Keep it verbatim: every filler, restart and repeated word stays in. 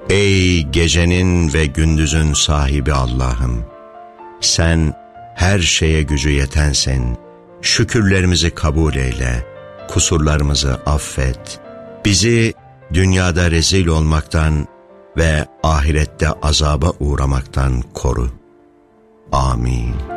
Ey gecenin ve gündüzün sahibi Allah'ım! Sen her şeye gücü yetensin. Şükürlerimizi kabul eyle, kusurlarımızı affet. Bizi dünyada rezil olmaktan ve ahirette azaba uğramaktan koru. Amin.